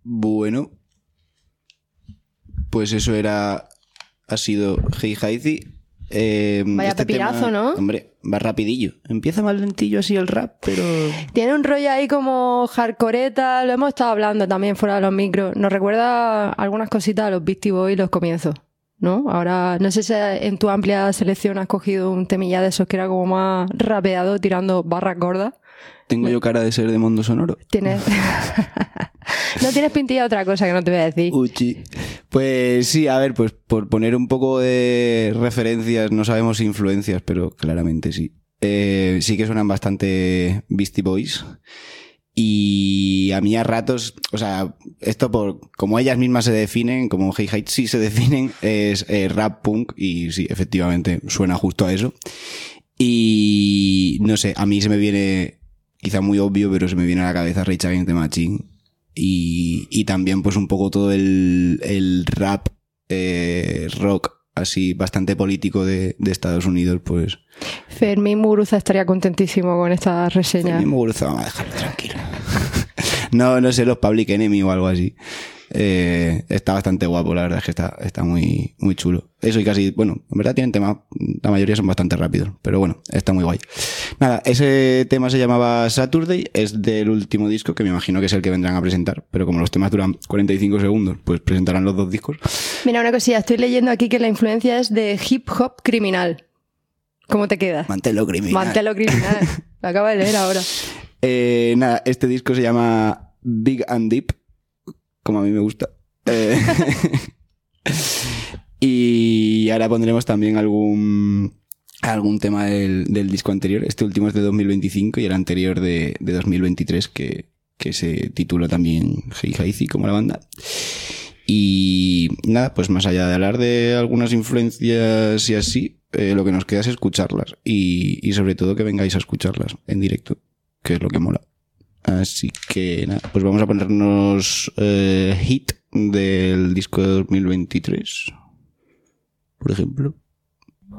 Bueno, pues eso ha sido Hey Heizi. Vaya este pepinazo, tema, ¿no? Hombre, va rapidillo. Empieza más lentillo así el rap, pero... Tiene un rollo ahí como hardcoreta, lo hemos estado hablando también fuera de los micros. Nos recuerda algunas cositas a los Beastie Boys los comienzos, ¿no? Ahora, no sé si en tu amplia selección has cogido un temilla de esos que era como más rapeado, tirando barras gordas. ¿Tengo yo cara de ser de Mundo Sonoro? Tienes... No tienes pintilla de otra cosa que no te voy a decir. Uchi. Pues sí, a ver, pues por poner un poco de referencias, no sabemos influencias, pero claramente sí. Sí que suenan bastante Beastie Boys. Y a mí a ratos, o sea, esto por como ellas mismas se definen, como Hey Heizi se definen, es rap punk y sí, efectivamente suena justo a eso. Y no sé, a mí se me viene, quizá muy obvio, pero se me viene a la cabeza Rage Against the Machine. Y también pues un poco todo el rap rock así bastante político de Estados Unidos, pues... Fermín Muguruza estaría contentísimo con esta reseña. Fermín Muguruza, vamos a dejarlo tranquilo. No sé, los Public Enemy o algo así. Está bastante guapo, la verdad es que está muy, muy chulo. Eso y casi, bueno, en verdad tienen temas, la mayoría son bastante rápidos, pero bueno, está muy guay. Nada, ese tema se llamaba Saturday, es del último disco, que me imagino que es el que vendrán a presentar, pero como los temas duran 45 segundos, pues presentarán los dos discos. Mira, una cosilla, estoy leyendo aquí que la influencia es de hip hop criminal. ¿Cómo te queda? Mantelo criminal. Mantelo criminal. Lo acabo de leer ahora. Nada, este disco se llama Big and Deep, como a mí me gusta. Y ahora pondremos también algún tema del disco anterior. Este último es de 2025 y el anterior de 2023, que se titula también Hey Heizi, como la banda. Y nada, pues más allá de hablar de algunas influencias y así, lo que nos queda es escucharlas. Y sobre todo que vengáis a escucharlas en directo, que es lo que mola. Así que nada, pues vamos a ponernos Hit del disco de 2023, por ejemplo.